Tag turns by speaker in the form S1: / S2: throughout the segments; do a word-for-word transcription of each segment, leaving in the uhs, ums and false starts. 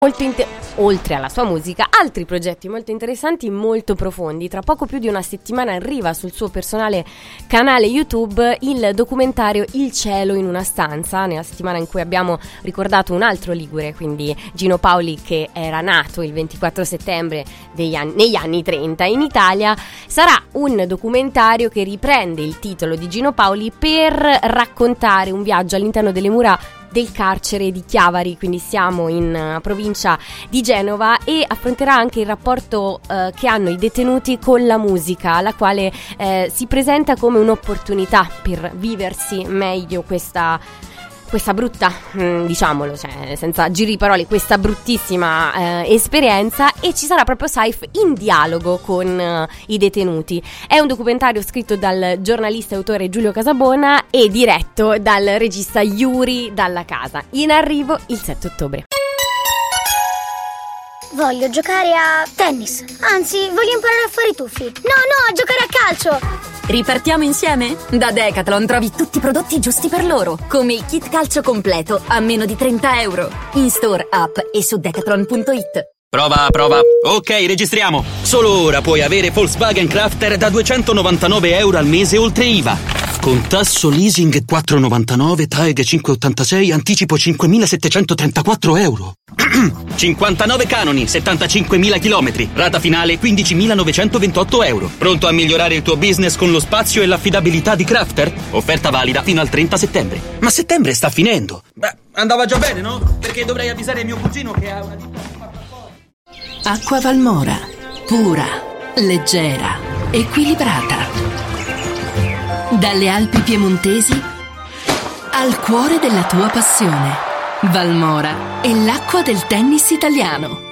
S1: Molto inter- oltre alla sua musica, altri progetti molto interessanti, molto profondi. Tra poco più di una settimana arriva sul suo personale canale YouTube il documentario Il cielo in una stanza, nella settimana in cui abbiamo ricordato un altro ligure, quindi Gino Paoli, che era nato il ventiquattro settembre degli anni, negli anni trenta in Italia. Sarà un documentario che riprende il titolo di Gino Paoli per raccontare un viaggio all'interno delle mura del carcere di Chiavari, quindi siamo in uh, provincia di Genova, e affronterà anche il rapporto uh, che hanno i detenuti con la musica, la quale eh, si presenta come un'opportunità per viversi meglio questa questa brutta, mh, diciamolo, cioè senza giri di parole, questa bruttissima eh, esperienza. E ci sarà proprio Saif in dialogo con uh, i detenuti. È un documentario scritto dal giornalista e autore Giulio Casabona e diretto dal regista Yuri Dalla Casa. In arrivo il sette ottobre.
S2: Voglio giocare a tennis. Anzi, voglio imparare a fare i tuffi. No, no, a giocare a calcio.
S3: Ripartiamo insieme? Da Decathlon trovi tutti i prodotti giusti per loro, come il kit calcio completo a meno di trenta euro. In store, app e su decathlon punto it.
S4: Prova, prova. Ok, registriamo. Solo ora puoi avere Volkswagen Crafter da duecentonovantanove euro al mese oltre I V A. Con tasso leasing quattro virgola novantanove, T A E G cinque virgola ottantasei, anticipo cinquemilasettecentotrentaquattro euro. cinquantanove canoni, settantacinquemila chilometri, rata finale quindicimilanovecentoventotto euro. Pronto a migliorare il tuo business con lo spazio e l'affidabilità di Crafter? Offerta valida fino al trenta settembre. Ma settembre sta finendo. Beh, andava già bene, no? Perché dovrei avvisare mio cugino che ha una ditta.
S5: Acqua Valmora, pura, leggera, equilibrata. Dalle Alpi piemontesi al cuore della tua passione. Valmora è l'acqua del tennis italiano.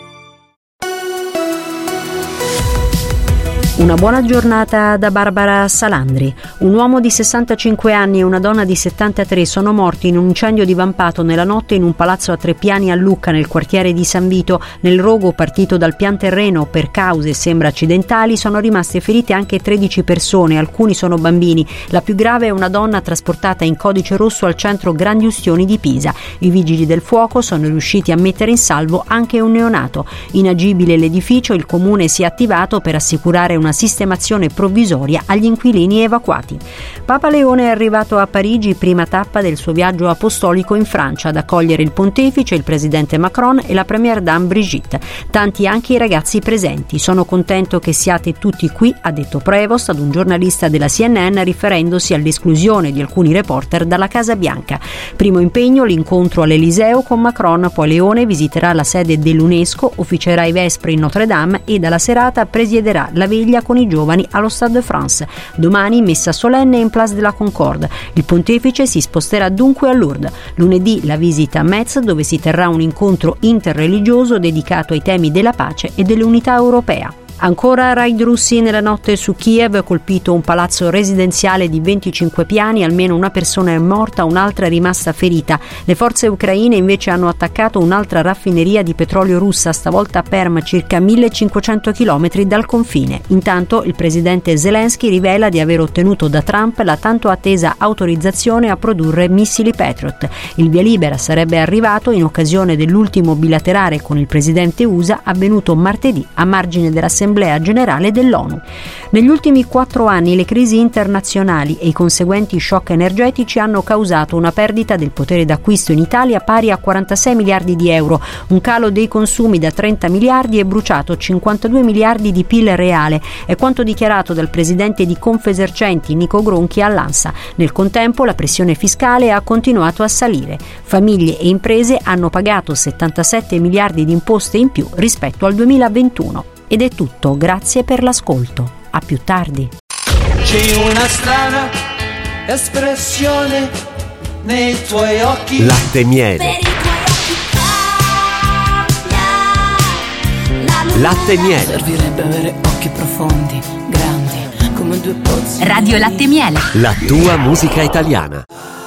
S6: Una buona giornata da Barbara Salandri. Un uomo di sessantacinque anni e una donna di settantatré sono morti in un incendio divampato nella notte in un palazzo a tre piani a Lucca, nel quartiere di San Vito. Nel rogo partito dal pian terreno per cause sembra accidentali sono rimaste ferite anche tredici persone, alcuni sono bambini. La più grave è una donna trasportata in codice rosso al centro Grandi Ustioni di Pisa. I vigili del fuoco sono riusciti a mettere in salvo anche un neonato. Inagibile l'edificio, il comune si è attivato per assicurare una sistemazione provvisoria agli inquilini evacuati. Papa Leone è arrivato a Parigi, prima tappa del suo viaggio apostolico in Francia, ad accogliere il pontefice, il presidente Macron e la première dame Brigitte. Tanti anche i ragazzi presenti. Sono contento che siate tutti qui, ha detto Prevost ad un giornalista della C N N, riferendosi all'esclusione di alcuni reporter dalla Casa Bianca. Primo impegno l'incontro all'Eliseo con Macron, poi Leone visiterà la sede dell'UNESCO, officerà i vespri in Notre Dame e dalla serata presiederà la veglia con i giovani allo Stade de France. Domani messa solenne in Place de la Concorde. Il pontefice si sposterà dunque a Lourdes. Lunedì la visita a Metz, dove si terrà un incontro interreligioso dedicato ai temi della pace e dell'unità europea. Ancora raid russi nella notte su Kiev, colpito un palazzo residenziale di venticinque piani, almeno una persona è morta, un'altra è rimasta ferita. Le forze ucraine invece hanno attaccato un'altra raffineria di petrolio russa, stavolta a Perm, circa millecinquecento chilometri dal confine. Intanto il presidente Zelensky rivela di aver ottenuto da Trump la tanto attesa autorizzazione a produrre missili Patriot. Il via libera sarebbe arrivato in occasione dell'ultimo bilaterale con il presidente U S A avvenuto martedì a margine dell'Assemblea Generale dell'ONU. Negli ultimi quattro anni le crisi internazionali e i conseguenti shock energetici hanno causato una perdita del potere d'acquisto in Italia pari a quarantasei miliardi di euro, un calo dei consumi da trenta miliardi e bruciato cinquantadue miliardi di P I L reale, è quanto dichiarato dal presidente di Confesercenti Nico Gronchi all'ANSA. Nel contempo la pressione fiscale ha continuato a salire. Famiglie e imprese hanno pagato settantasette miliardi di imposte in più rispetto al duemilaventuno. Ed è tutto, grazie per l'ascolto. A più tardi.
S7: C'è una strana espressione nei tuoi occhi.
S8: Latte miele. Latte miele.
S5: Servirebbe avere occhi profondi, grandi, come due pozzi.
S3: Radio Latte Miele.
S8: La tua musica italiana.